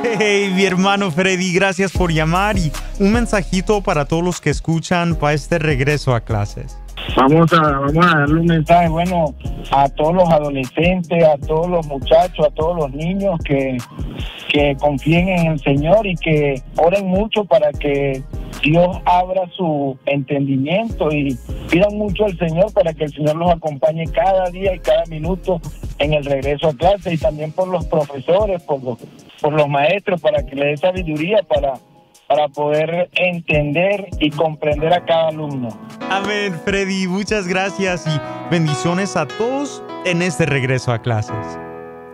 Hey, mi hermano Freddy, gracias por llamar y un mensajito para todos los que escuchan para este regreso a clases. Vamos a darle un mensaje, bueno, a todos los adolescentes, a todos los muchachos, a todos los niños que confíen en el Señor y que oren mucho para que Dios abra su entendimiento y pidan mucho al Señor para que el Señor los acompañe cada día y cada minuto en el regreso a clase, y también por los profesores, por los maestros, para que le dé sabiduría para poder entender y comprender a cada alumno. Amén, Freddy. Muchas gracias y bendiciones a todos en este regreso a clases.